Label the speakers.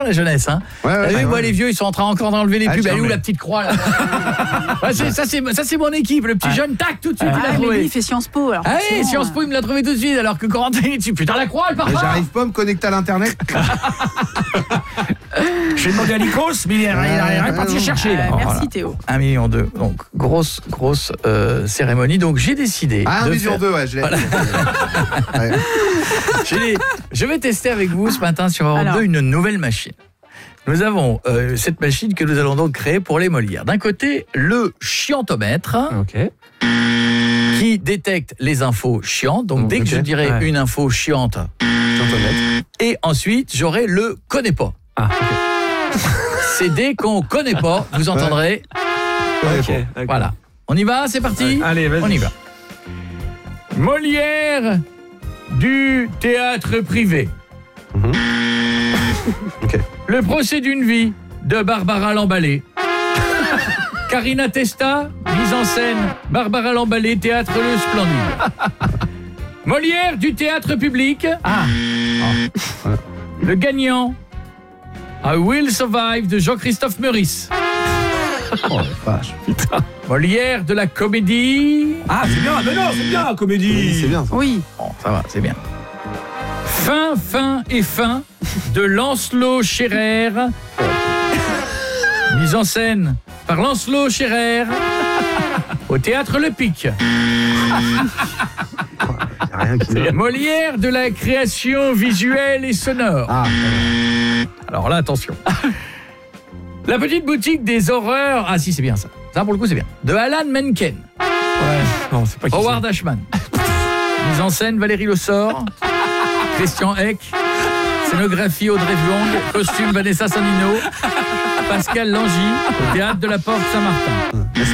Speaker 1: la jeunesse, hein. Moi, les vieux, ils sont en train encore d'enlever les pubs. Elle est où la petite croix là? Ça c'est mon équipe, le petit jeune, tac, tout de suite il l'a trouvé.
Speaker 2: Mais lui, il fait Sciences Po. Alors
Speaker 1: Sciences Po, il me l'a trouvé tout de suite, alors que Corentin il est dessus. Putain, la croix, elle part pas.
Speaker 3: J'arrive pas à me connecter à l'internet.
Speaker 4: J'ai demandé à Nikos, mais il est parti chercher.
Speaker 2: Merci Théo.
Speaker 1: 1,2 million. Donc grosse cérémonie. Donc j'ai décidé.
Speaker 3: 1,2 million, ouais, je l'ai.
Speaker 1: Voilà. Je vais tester avec vous ce matin sur Europe 2 une nouvelle machine. Nous avons cette machine que nous allons donc créer pour les Molières. D'un côté, le chiantomètre, qui détecte les infos chiantes. Donc dès que je dirai une info chiante, et ensuite j'aurai le connais pas. C'est dès qu'on connaît pas, vous entendrez. Voilà. On y va, c'est parti.
Speaker 4: Allez, vas-y.
Speaker 1: On y va. Molière du théâtre privé. Le procès d'une vie de Barbara Lambalé. Karina Testa, mise en scène Barbara Lambalé, théâtre Le Splendide. Molière du théâtre public. Le gagnant, I Will Survive de Jean-Christophe Meurice.
Speaker 3: Oh la vache.
Speaker 4: Putain.
Speaker 1: Molière de la comédie.
Speaker 4: C'est bien, mais non, c'est bien la comédie.
Speaker 3: C'est bien ça.
Speaker 2: Oui.
Speaker 1: Bon, ça va, c'est bien. Fin de Lancelot Scherer. Mise en scène par Lancelot Scherer au théâtre Le Pic.
Speaker 3: Rien qui
Speaker 1: Molière de la création visuelle et sonore. Alors là, attention. La petite boutique des horreurs. Si, c'est bien ça. Ça, pour le coup, c'est bien. De Alan Menken.
Speaker 4: Non, c'est pas qui
Speaker 1: Howard Ashman. Mise en scène Valérie Le Sort. Christian Eck. Scénographie Audrey Vuong. Costume Vanessa Sandino. Pascal Langy. Au théâtre de la Porte Saint-Martin.